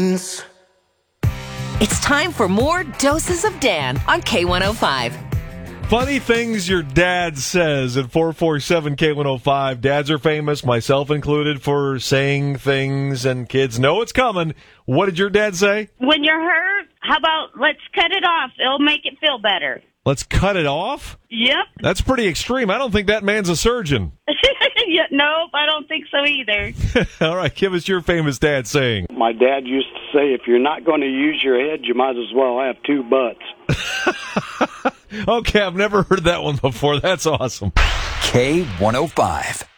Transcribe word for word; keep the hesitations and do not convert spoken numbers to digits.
It's time for more Doses of Dan on K one oh five. Funny things your dad says at four four seven K one oh five. Dads are famous, myself included, for saying things, and kids know it's coming. What did your dad say? When you're hurt, how about let's cut it off? It'll make it feel better. Let's cut it off? Yep. That's pretty extreme. I don't think that man's a surgeon. Yeah, nope, I don't think so either. All right, give us your famous dad saying. My dad used to say, if you're not going to use your head, you might as well have two butts. Okay, I've never heard that one before. That's awesome. K one oh five.